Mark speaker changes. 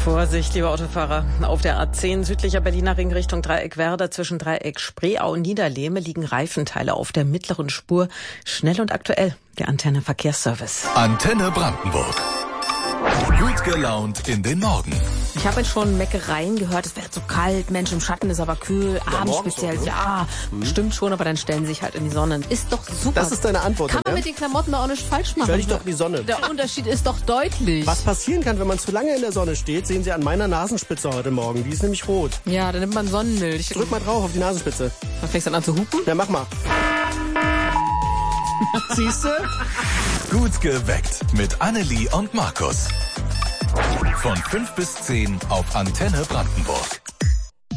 Speaker 1: Vorsicht, liebe Autofahrer. Auf der A10 südlicher Berliner Ring Richtung Dreieckwerder zwischen Dreieck Spreeau und Niederlehme liegen Reifenteile auf der mittleren Spur. Schnell und aktuell. Der Antenne Verkehrsservice.
Speaker 2: Antenne Brandenburg. Gut gelaunt in den Morgen.
Speaker 1: Ich habe jetzt schon Meckereien gehört, es wäre zu kalt, Mensch, im Schatten ist aber kühl, abends speziell,
Speaker 3: schon, ne?
Speaker 1: ja, stimmt schon, aber dann stellen sie sich halt in die Sonne. Ist doch super.
Speaker 3: Das ist deine Antwort.
Speaker 1: Kann man mit den Klamotten auch nicht falsch machen.
Speaker 3: Stell dich doch in die Sonne.
Speaker 1: Der Unterschied ist doch deutlich.
Speaker 3: Was passieren kann, wenn man zu lange in der Sonne steht, sehen Sie an meiner Nasenspitze heute Morgen. Die ist nämlich rot.
Speaker 1: Ja, dann nimmt man Sonnenmilch.
Speaker 3: Drück mal drauf auf die Nasenspitze.
Speaker 1: Dann fängst du an zu hupen?
Speaker 3: Ja, mach mal. Siehste?
Speaker 2: Gut geweckt mit Annelie und Markus. Von 5 bis 10 auf Antenne Brandenburg.